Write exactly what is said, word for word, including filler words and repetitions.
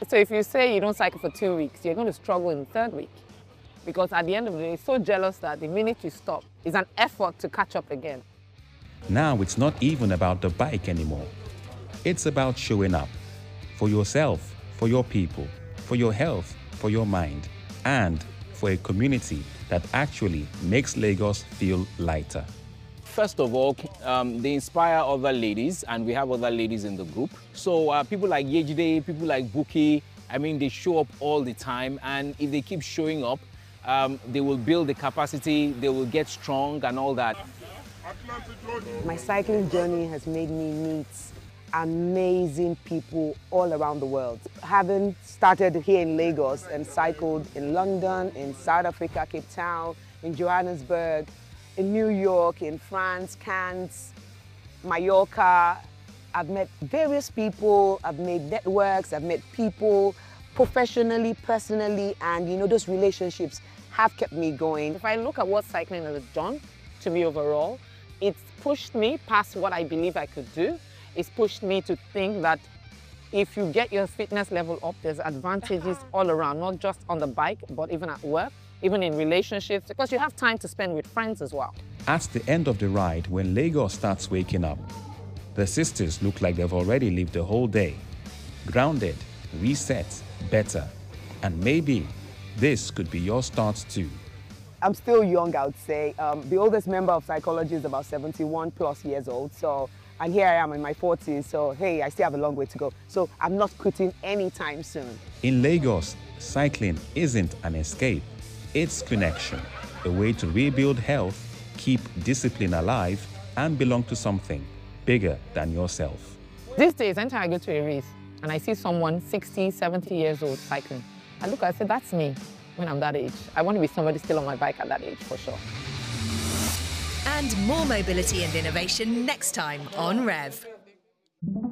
So if you say you don't cycle for two weeks, you're going to struggle in the third week. Because at the end of the day, it's so jealous that the minute you stop, it's an effort to catch up again. Now it's not even about the bike anymore. It's about showing up for yourself, for your people, for your health, for your mind, and for a community that actually makes Lagos feel lighter. First of all, um, they inspire other ladies, and we have other ladies in the group. So uh, people like Yejide, people like Buki, I mean, they show up all the time, and if they keep showing up, um, they will build the capacity, they will get strong and all that. My cycling journey has made me meet amazing people all around the world. Having started here in Lagos and cycled in London, in South Africa, Cape Town, in Johannesburg, in New York, in France, Cannes, Mallorca. I've met various people, I've made networks, I've met people professionally, personally, and you know, those relationships have kept me going. If I look at what cycling has done to me overall, it's pushed me past what I believe I could do. It's pushed me to think that if you get your fitness level up, there's advantages all around, not just on the bike, but even at work, even in relationships, because you have time to spend with friends as well. At the end of the ride, when Lagos starts waking up, the sisters look like they've already lived the whole day. Grounded, reset, better. And maybe this could be your start too. I'm still young, I would say. Um, the oldest member of psychology is about seventy-one plus years old. So, and here I am in my forties. So, hey, I still have a long way to go. So I'm not quitting anytime soon. In Lagos, cycling isn't an escape. It's connection, a way to rebuild health, keep discipline alive, and belong to something bigger than yourself. These days, anytime I go to a race and I see someone sixty, seventy years old cycling, I look and I say, that's me when I'm that age. I want to be somebody still on my bike at that age, for sure. And more mobility and innovation next time on Rev.